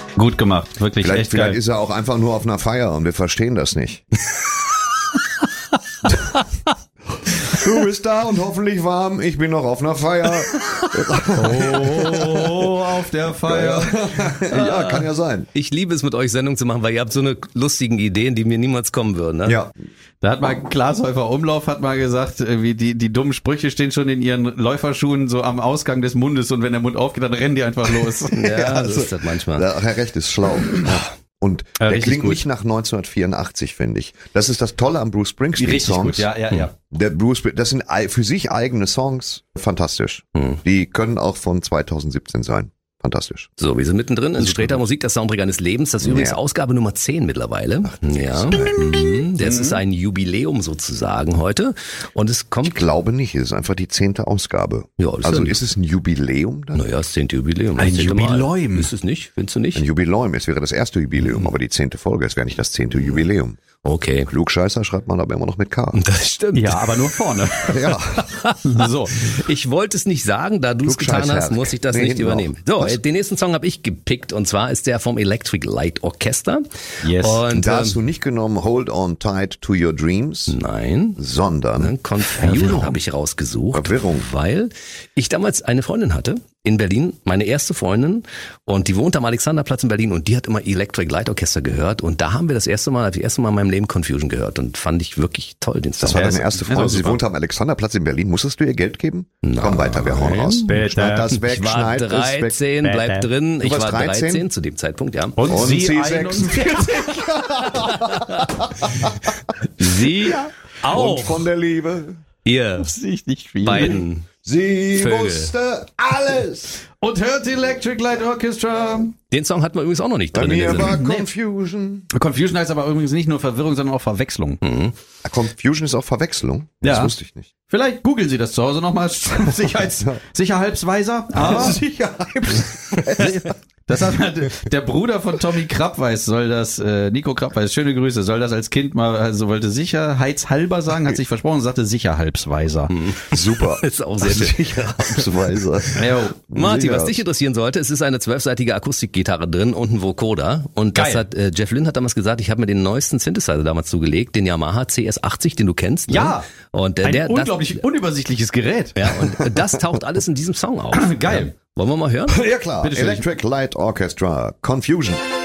Gut gemacht, wirklich echt Vielleicht geil. ist er auch einfach nur auf einer Feier und wir verstehen das nicht. Du bist da und hoffentlich warm, ich bin noch auf einer Feier. Oh, auf der Feier. Ja, kann ja sein. Ich liebe es, mit euch Sendung zu machen, weil ihr habt so eine lustigen Ideen, die mir niemals kommen würden. Ne? Ja. Da hat mal Klaas Häufer Umlauf hat mal gesagt, wie die dummen Sprüche stehen schon in ihren Läuferschuhen so am Ausgang des Mundes und wenn der Mund aufgeht, dann rennen die einfach los. Ja, so ist das manchmal. Herr Recht ist schlau. Und der richtig klingt gut. nicht nach 1984, finde ich. Das ist das Tolle am Bruce Richtig Springsteen-Songs. gut, ja. Das sind für sich eigene Songs. Fantastisch. Die können auch von 2017 sein. Fantastisch. So, wir sind mittendrin in Streter Musik, das Soundtrack eines Lebens. Das ist übrigens Ja. Ausgabe Nummer 10 mittlerweile. Ja. Das ist ein Jubiläum sozusagen heute. Und es kommt... Ich glaube nicht, es ist einfach die 10. Ausgabe. Ja, das Also ist ja- ist es ein Jubiläum dann? Naja, das 10. Jubiläum. Ein Das 10. Mal. Jubiläum. Ist es nicht? Findest du Ein nicht? Jubiläum, es wäre das erste Jubiläum, aber die 10. Folge, es wäre nicht das 10. Jubiläum. Okay. Klugscheißer schreibt man aber immer noch mit K. Das stimmt. Ja, aber nur vorne. Ja. So, ich wollte es nicht sagen, da du es getan hast, Klugscheißherz. muss ich das Nee, nicht hinten übernehmen. auch. So, Was? den nächsten Song habe ich gepickt und zwar ist der vom Electric Light Orchestra. Yes. Und Da hast du nicht genommen Hold on tight to your dreams, nein, sondern Confusion habe ich rausgesucht. Verwirrung. Weil ich damals eine Freundin hatte in Berlin, meine erste Freundin, und die wohnt am Alexanderplatz in Berlin und die hat immer Electric Light Orchestra gehört und da haben wir das erste Mal in meinem Leben Confusion gehört und fand ich wirklich toll, den Song. das war deine ist- erste ist Freundin. auch Sie super. wohnt am Alexanderplatz in Berlin. Musstest du ihr Geld geben? Komm weiter, wir hauen raus. Bitte. Schneid das weg, Ich war schneid es weg. 13, bleib drin. Ich warst war 13 13? zu dem Zeitpunkt, ja. Und sie sie 41. Sie auch. Und von der Liebe. Ihr Ich nicht viel. beiden. Sie Vögel. wusste alles. Und hört Electric Light Orchestra. Den Song hatten wir übrigens auch noch nicht Bei drin in der mir war Sendung. Confusion. Confusion heißt aber übrigens nicht nur Verwirrung, sondern auch Verwechslung. Confusion ist auch Verwechslung. Das Ja. wusste ich nicht. Vielleicht googeln Sie das zu Hause nochmal. Sicherheitsweiser. Aber das hat der Bruder von Tommy Krabweis soll das, Nico Krabweis, schöne Grüße, soll das als Kind mal, also wollte sicherheitshalber sagen, hat sich versprochen, sagte sicherhalbsweiser. Super. Ist auch sehr schön. Sicherheitsweise. Martin, was dich interessieren sollte, es ist eine 12-seitige Akustikgitarre drin und ein Vocoder. Und das Geil. hat Jeff Lynne hat damals gesagt, ich habe mir den neuesten Synthesizer damals zugelegt, den Yamaha CS80, den du kennst. Ne? Ja. Und Ein das, unglaublich unübersichtliches Gerät. ja, und das taucht alles in diesem Song auf. Geil. Ja. Wollen wir mal hören? Ja klar. Bitteschön. Electric Light Orchestra. Confusion.